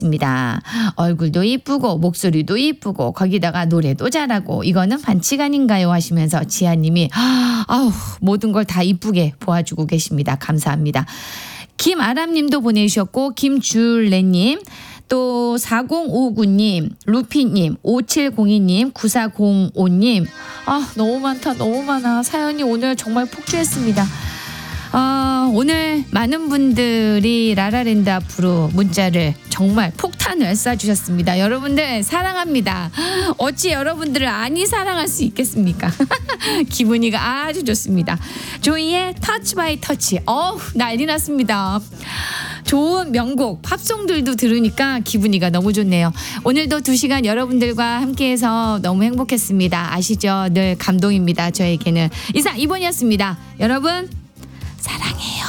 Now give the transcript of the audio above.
입니다. 얼굴도 이쁘고 목소리도 이쁘고 거기다가 노래도 잘하고 이거는 반칙 아닌가요 하시면서 지아님이 아우 모든 걸 다 이쁘게 보아주고 계십니다. 감사합니다. 김아람님도 보내주셨고 김줄레님 또 4059님 루피님 5702님 9405님 너무 많다 너무 많아. 사연이 오늘 정말 폭주했습니다. 오늘 많은 분들이 라라랜드 앞으로 문자를 정말 폭탄을 쏴주셨습니다. 여러분들 사랑합니다. 어찌 여러분들을 아니 사랑할 수 있겠습니까? 기분이가 아주 좋습니다. 조이의 터치 바이 터치 난리 났습니다. 좋은 명곡 팝송들도 들으니까 기분이가 너무 좋네요. 오늘도 2시간 여러분들과 함께해서 너무 행복했습니다. 아시죠? 늘 감동입니다. 저에게는 이상 2번이었습니다. 여러분 사랑해요.